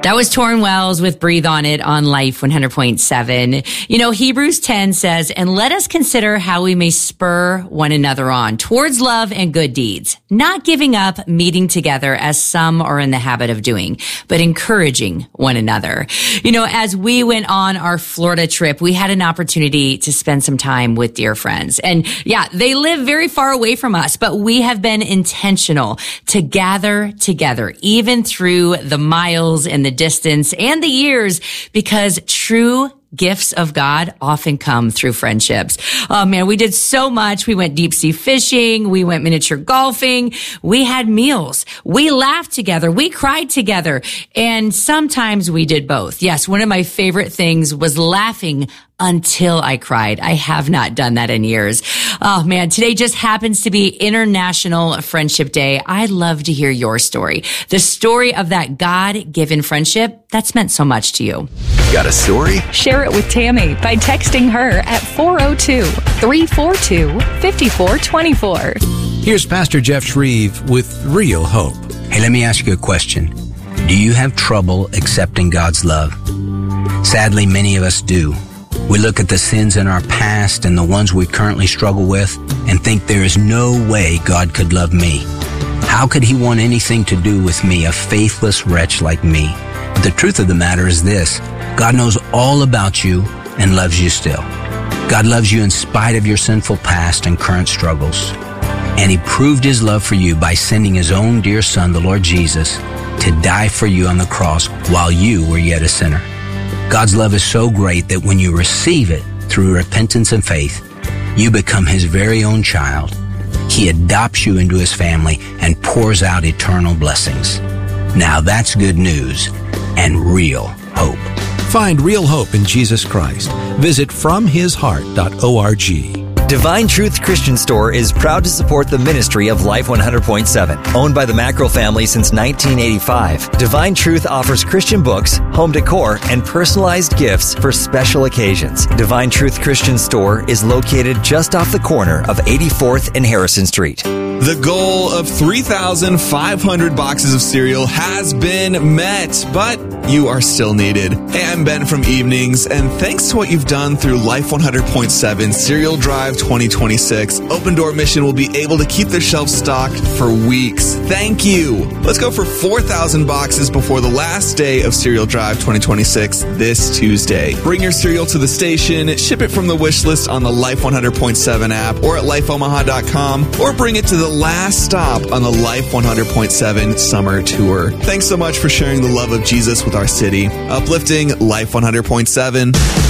That was Torrin Wells with Breathe On It on Life 100.7. You know, Hebrews 10 says, and let us consider how we may spur one another on towards love and good deeds, not giving up meeting together as some are in the habit of doing, but encouraging one another. You know, as we went on our Florida trip, we had an opportunity to spend some time with dear friends. And yeah, they live very far away from us, but we have been intentional to gather together, even through the miles and the distance and the years, because true gifts of God often come through friendships. Oh man, we did so much. We went deep sea fishing. We went miniature golfing. We had meals. We laughed together. We cried together. And sometimes we did both. Yes, one of my favorite things was laughing until I cried. I have not done that in years. Oh man, today just happens to be International Friendship Day. I'd love to hear your story. The story of that God-given friendship that's meant so much to you. Got a story? Share it with Tammy by texting her at 402-342-5424. Here's Pastor Jeff Shreve with Real Hope. Hey, let me ask you a question. Do you have trouble accepting God's love? Sadly, many of us do. We look at the sins in our past and the ones we currently struggle with and think there is no way God could love me. How could he want anything to do with me, a faithless wretch like me? But the truth of the matter is this: God knows all about you and loves you still. God loves you in spite of your sinful past and current struggles. And he proved his love for you by sending his own dear son, the Lord Jesus, to die for you on the cross while you were yet a sinner. God's love is so great that when you receive it through repentance and faith, you become his very own child. He adopts you into his family and pours out eternal blessings. Now that's good news and real hope. Find real hope in Jesus Christ. Visit FromHisHeart.org. Divine Truth Christian Store is proud to support the ministry of Life 100.7. Owned by the Mackerel family since 1985, Divine Truth offers Christian books, home decor, and personalized gifts for special occasions. Divine Truth Christian Store is located just off the corner of 84th and Harrison Street. The goal of 3,500 boxes of cereal has been met, but you are still needed. Hey, I'm Ben from Evenings, and thanks to what you've done through Life 100.7 Cereal Drive 2026, Open Door Mission will be able to keep their shelves stocked for weeks. Thank you. Let's go for 4,000 boxes before the last day of Cereal Drive 2026 this Tuesday. Bring your cereal to the station, ship it from the wish list on the Life 100.7 app or at lifeomaha.com, or bring it to the last stop on the Life 100.7 Summer Tour. Thanks so much for sharing the love of Jesus with our city. Uplifting Life 100.7.